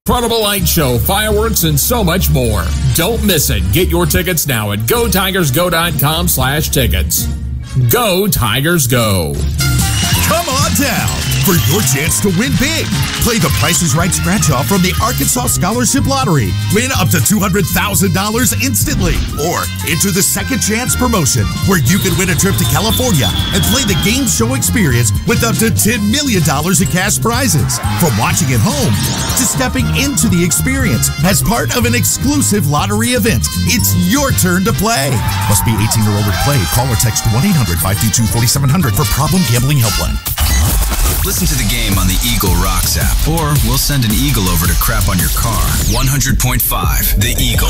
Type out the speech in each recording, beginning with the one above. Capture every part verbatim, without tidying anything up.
Incredible light show, fireworks, and so much more. Don't miss it. Get your tickets now at go tigers go dot com slash tickets. Go Tigers Go. Come on down for your chance to win big. Play the Price is Right scratch-off from the Arkansas Scholarship Lottery. Win up to two hundred thousand dollars instantly. Or enter the Second Chance promotion, where you can win a trip to California and play the game show experience with up to ten million dollars in cash prizes. From watching at home to stepping into the experience as part of an exclusive lottery event, it's your turn to play. Must be eighteen or older to play. Call or text one eight hundred five two two four seven zero zero for Problem Gambling Helpline. Listen to the game on the Eagle Rocks app, or we'll send an eagle over to crap on your car. one hundred point five The Eagle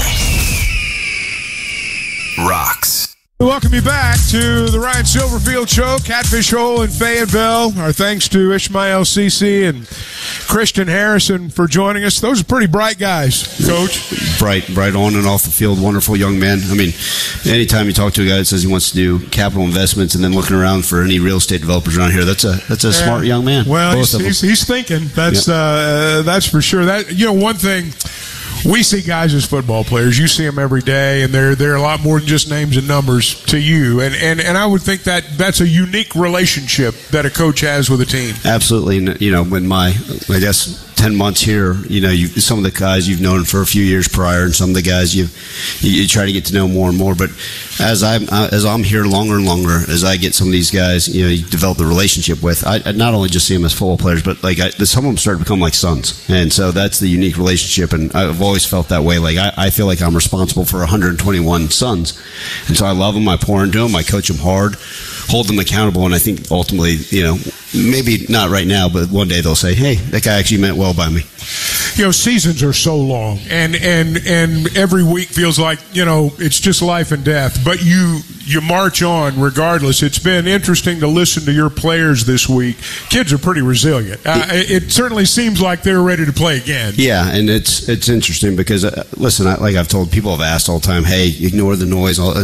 rocks. Welcome you back to the Ryan Silverfield Show, Catfish Hole in Fayetteville. Our thanks to Ishmael Cece and Christian Harrison for joining us. Those are pretty bright guys, Coach. Bright, bright on and off the field, wonderful young men. I mean, anytime you talk to a guy that says he wants to do capital investments and then looking around for any real estate developers around here, that's a that's a yeah. smart young man. Well, he's, he's, he's thinking. That's yep. uh, that's for sure. That you know, one thing. We see guys as football players. You see them every day, and they're they're a lot more than just names and numbers to you. And and, and I would think that that's a unique relationship that a coach has with a team. Absolutely. And, you know, when my, I guess, ten months here, you know, you, some of the guys you've known for a few years prior, and some of the guys you you try to get to know more and more. But as I'm uh, as I'm here longer and longer, as I get some of these guys, you know, you develop the relationship with. I, I not only just see them as football players, but like I, some of them start to become like sons, and so that's the unique relationship. And I've always felt that way. Like I, I feel like I'm responsible for one hundred twenty-one sons, and so I love them. I pour into them. I coach them hard, hold them accountable, and I think ultimately, you know, maybe not right now, but one day they'll say, "Hey, that guy actually meant well by me." You know, seasons are so long, and and and every week feels like, you know, it's just life and death. But you you march on regardless. It's been interesting to listen to your players this week. Kids are pretty resilient. Uh, it certainly seems like they're ready to play again. Yeah, and it's it's interesting because uh, listen, I, like I've told people, I've asked all the time, "Hey, ignore the noise." All, uh,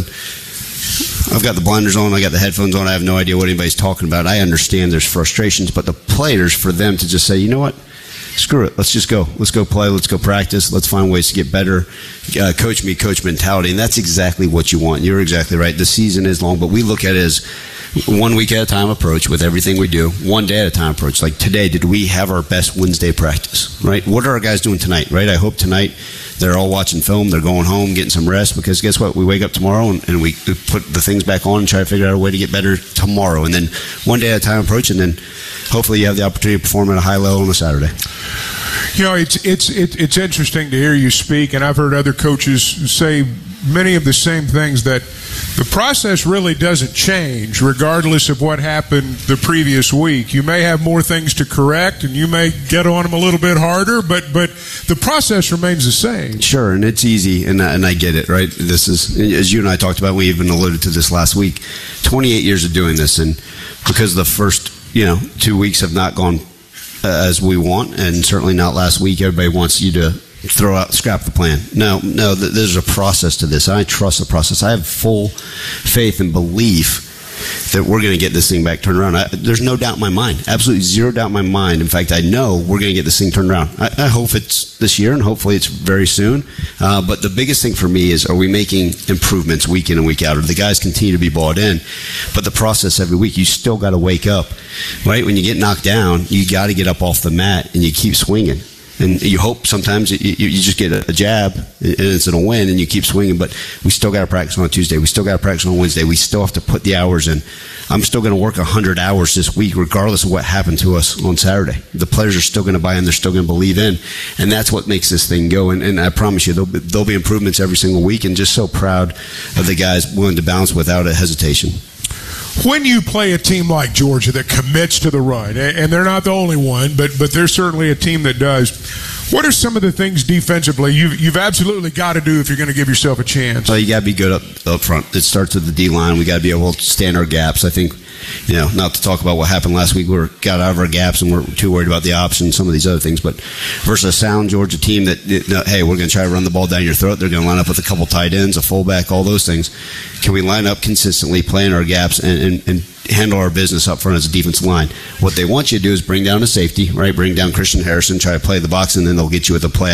I've got the blinders on, I got the headphones on, I have no idea what anybody's talking about. I understand there's frustrations, but the players, for them to just say, you know what, screw it, let's just go. Let's go play, let's go practice, let's find ways to get better. Uh, coach me, coach mentality, and that's exactly what you want. You're exactly right. The season is long, but we look at it as one week at a time approach with everything we do, one day at a time approach. Like today, did we have our best Wednesday practice, right? What are our guys doing tonight, right? I hope tonight they're all watching film, they're going home, getting some rest, because guess what? We wake up tomorrow and, and we put the things back on and try to figure out a way to get better tomorrow. And then one day at a time approach, and then hopefully you have the opportunity to perform at a high level on a Saturday. You know, it's it's it's interesting to hear you speak, and I've heard other coaches say many of the same things, that the process really doesn't change regardless of what happened the previous week. You may have more things to correct, and you may get on them a little bit harder, but but the process remains the same. Sure, and it's easy, and I, and I get it, right? This is, as you and I talked about, we even alluded to this last week, twenty-eight years of doing this, and because the first, you know, two weeks have not gone uh, as we want, and certainly not last week, everybody wants you to throw out, scrap the plan. No, no, there's a process to this. I trust the process. I have full faith and belief that we're going to get this thing back turned around. I, there's no doubt in my mind, absolutely zero doubt in my mind. In fact, I know we're going to get this thing turned around. I, I hope it's this year, and hopefully it's very soon. Uh, but the biggest thing for me is, are we making improvements week in and week out? Or do the guys continue to be bought in? But the process every week, you still got to wake up, right? When you get knocked down, you got to get up off the mat and you keep swinging. And you hope sometimes you, you just get a jab and it's in a win and you keep swinging, but we still got to practice on Tuesday. We still got to practice on Wednesday. We still have to put the hours in. I'm still going to work one hundred hours this week regardless of what happened to us on Saturday. The players are still going to buy in. They're still going to believe in. And that's what makes this thing go. And, and I promise you, there'll be, there'll be improvements every single week, and just so proud of the guys willing to bounce without a hesitation. When you play a team like Georgia that commits to the run, and they're not the only one, but but they're certainly a team that does, what are some of the things defensively you've, you've absolutely got to do if you're going to give yourself a chance? Well, you got to be good up, up front. It starts with the D-line. We got to be able to stand our gaps. I think, you know, not to talk about what happened last week, we were, got out of our gaps and we're too worried about the options, some of these other things. But versus a sound Georgia team that, you know, hey, we're going to try to run the ball down your throat. They're going to line up with a couple tight ends, a fullback, all those things. Can we line up consistently, play in our gaps, and, and, and handle our business up front as a defensive line. What they want you to do is bring down a safety, right? Bring down Christian Harrison, try to play the box, and then they'll get you with a play